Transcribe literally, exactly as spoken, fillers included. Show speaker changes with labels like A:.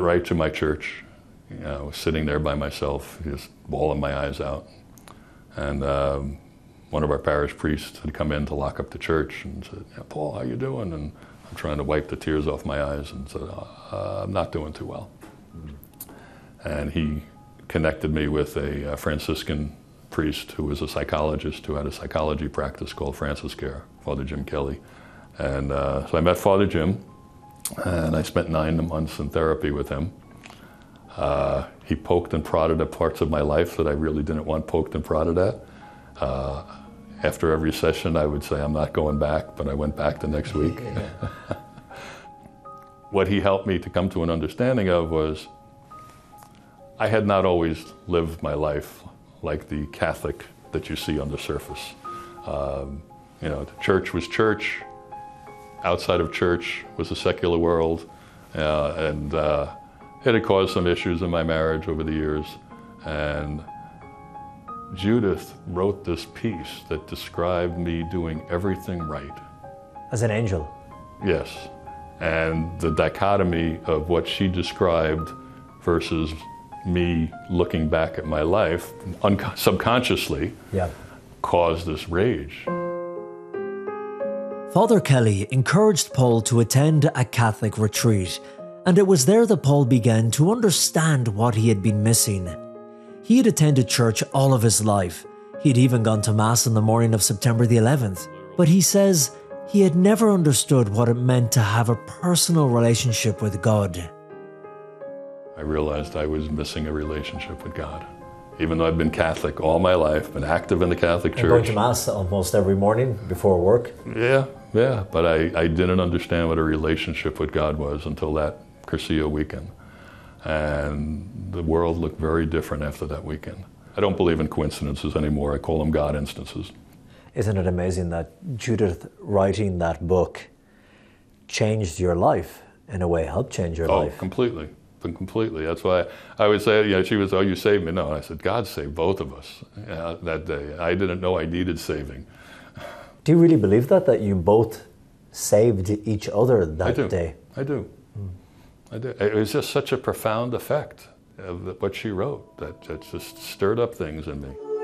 A: right to my church. You know, I was sitting there by myself, just bawling my eyes out. And um, one of our parish priests had come in to lock up the church and said, yeah, Paul, how you doing? And I'm trying to wipe the tears off my eyes and said, uh, I'm not doing too well. Mm-hmm. And he connected me with a, a Franciscan priest who was a psychologist who had a psychology practice called Francis Care, Father Jim Kelly. And uh, so I met Father Jim, and I spent nine months in therapy with him. Uh, he poked and prodded at parts of my life that I really didn't want poked and prodded at. Uh, after every session, I would say, I'm not going back, but I went back the next week. Yeah. What he helped me to come to an understanding of was I had not always lived my life like the Catholic that you see on the surface. Um, you know, the church was church, outside of church was a secular world, uh, and uh, it had caused some issues in my marriage over the years. And Judith wrote this piece that described me doing everything right.
B: As an angel?
A: Yes. And the dichotomy of what she described versus me looking back at my life subconsciously yeah. caused this rage.
B: Father Kelly encouraged Paul to attend a Catholic retreat, and it was there that Paul began to understand what he had been missing. He had attended church all of his life. He had even gone to Mass on the morning of September the eleventh. But he says he had never understood what it meant to have a personal relationship with God.
A: I realized I was missing a relationship with God. Even though I've been Catholic all my life, been active in the Catholic Church.
B: And going to Mass almost every morning before work?
A: Yeah, yeah. But I, I didn't understand what a relationship with God was until that Cursillo weekend. And the world looked very different after that weekend. I don't believe in coincidences anymore. I call them God instances.
B: Isn't it amazing that Judith writing that book changed your life, in a way, helped change your
A: oh,
B: life?
A: Oh, completely. Completely. That's why I would say, you know, she was, oh, you saved me. No, and I said, God saved both of us uh, that day. I didn't know I needed saving.
B: Do you really believe that, that you both saved each other that
A: I do.
B: day?
A: I do. Hmm. I do. It was just such a profound effect of what she wrote that, that just stirred up things in me.